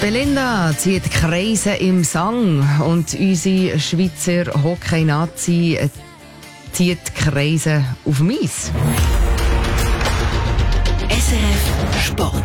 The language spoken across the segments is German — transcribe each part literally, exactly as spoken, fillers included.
Belinda zieht Kreise im Sang und unsere Schweizer Hockey-Nazi zieht Kreise auf dem Eis. S R F Sport.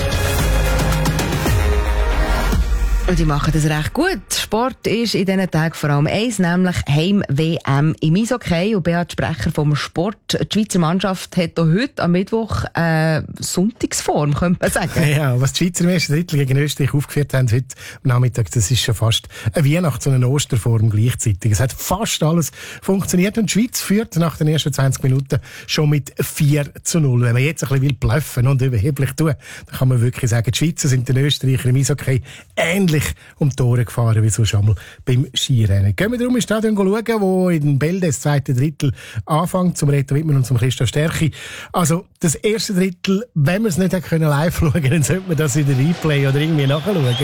Und die machen das recht gut. Sport ist in diesen Tagen vor allem eins, nämlich Heim-W M im Eishockey. Und Beat, Sprecher vom Sport, die Schweizer Mannschaft hat auch heute am Mittwoch äh, Sonntagsform, könnte man sagen. Ja, was die Schweizer im ersten Drittel gegen Österreich aufgeführt haben heute am Nachmittag, das ist schon fast eine Weihnachts- und eine Osterform gleichzeitig. Es hat fast alles funktioniert und die Schweiz führt nach den ersten zwanzig Minuten schon mit vier zu null. Wenn man jetzt ein bisschen bluffen und überheblich tun, dann kann man wirklich sagen, die Schweizer sind den Österreicher im Eishockey ähnlich um die Tore gefahren, wie so schon mal beim Skirennen. Gehen wir darum ins Stadion schauen, wo in Bälde das zweite Drittel anfängt, zum Reto Wittmann und zum Christoph Stärchi. Also, das erste Drittel, wenn man es nicht live schauen können, dann sollte man das in der Replay oder irgendwie nachschauen, oder?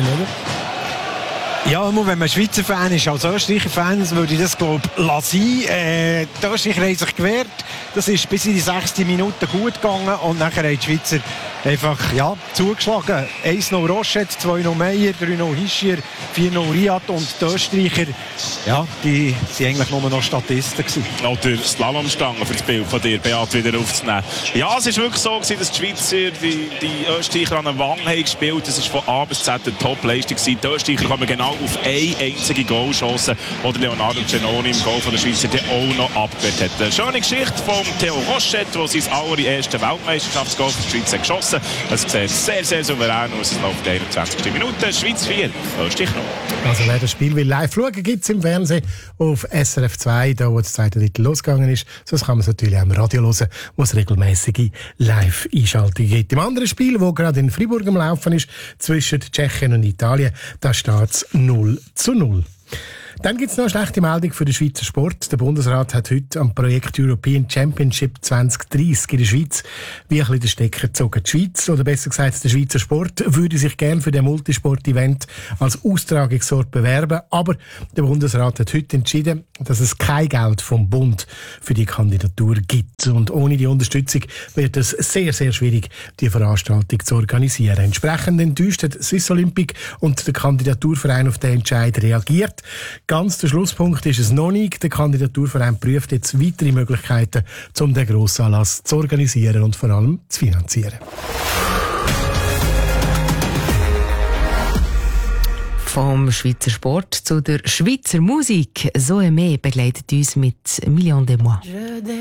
Ja, nur wenn man Schweizer Fan ist, als Österreicher Fan, würde ich das, glaube ich, lassen. Äh, die Österreicher haben sich gewehrt. Das ist bis in die sechste Minute gut gegangen und nachher haben die Schweizer einfach, ja, zugeschlagen. eins null Roschet, zwei null Meyer, drei null Hischier, vier null Riad und die Österreicher, ja, die waren eigentlich nur noch Statisten gewesen. Noch der Slalomstange für das Bild von dir, Beat, wieder aufzunehmen. Ja, es war wirklich so gewesen, dass die Schweizer die, die Österreicher an den Wangen haben gespielt. Das war von A bis Z eine Top-Leistung. Die Österreicher kommen genau auf eine einzige Goalchance, oder Leonardo Genoni im Goal von der Schweizer der auch noch abgewehrt hat. Eine schöne Geschichte von Theo Roschet, der sein allererste Weltmeisterschaftsgoal für die Schweiz geschossen hat. Es sieht sehr, sehr souverän aus. Es läuft einundzwanzigste Minute. Schweiz vier, Österreich null. Also wer das Spiel will live schauen, gibt es im Fernsehen auf S R F zwei, da wo das zweite Drittel losgegangen ist. Sonst kann man es natürlich auch im Radio hören, wo es regelmäßige Live-Einschaltungen gibt. Im anderen Spiel, das gerade in Fribourg am Laufen ist, zwischen Tschechien und Italien, da steht es null zu null. Dann gibt es noch eine schlechte Meldung für den Schweizer Sport. Der Bundesrat hat heute am Projekt European Championship zwanzig dreißig in der Schweiz wie ein bisschen den Stecker gezogen. Die Schweiz, oder besser gesagt der Schweizer Sport, würde sich gerne für den Multisport-Event als Austragungsort bewerben. Aber der Bundesrat hat heute entschieden, dass es kein Geld vom Bund für die Kandidatur gibt. Und ohne die Unterstützung wird es sehr, sehr schwierig, die Veranstaltung zu organisieren. Entsprechend enttäuscht hat Swiss Olympic und der Kandidaturverein auf den Entscheid reagiert. Ganz der Schlusspunkt ist es noch nicht. Der Kandidaturverein prüft jetzt weitere Möglichkeiten, um den Grossanlass zu organisieren und vor allem zu finanzieren. Vom Schweizer Sport zu der Schweizer Musik. So Aimé begleitet uns mit Million de Moi.